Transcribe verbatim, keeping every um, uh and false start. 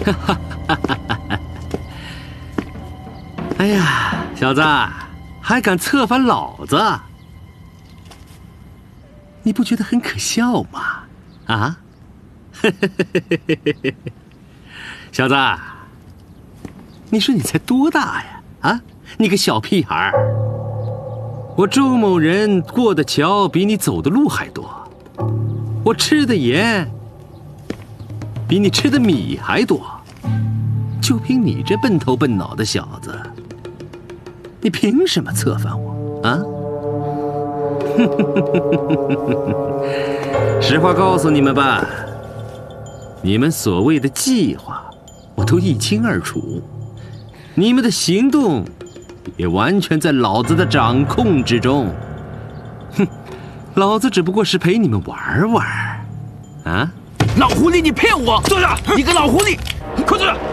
哎呀，小子，还敢策反老子？你不觉得很可笑吗？啊？小子，你说你才多大呀？啊，你个小屁孩儿！我周某人过的桥比你走的路还多，我吃的盐比你吃的米还多，就凭你这笨头笨脑的小子，你凭什么策反我啊？实话告诉你们吧，你们所谓的计划我都一清二楚，你们的行动也完全在老子的掌控之中。哼，老子只不过是陪你们玩玩啊！ 老狐狸，你骗我！ 坐下！ 你个老狐狸， 快坐下！